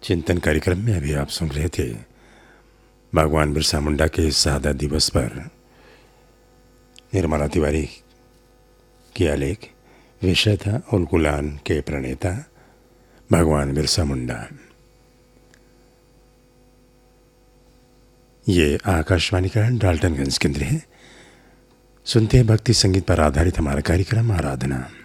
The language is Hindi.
चिंतन कार्यक्रम में अभी आप सुन रहे थे भगवान बिरसा मुंडा के शहादत दिवस पर निर्मला तिवारी की आलेख। विषय था उलगुलान के प्रणेता भगवान बिरसा मुंडा। ये आकाशवाणी का डाल्टनगंज केंद्र है। सुनते हैं भक्ति संगीत पर आधारित हमारा कार्यक्रम आराधना।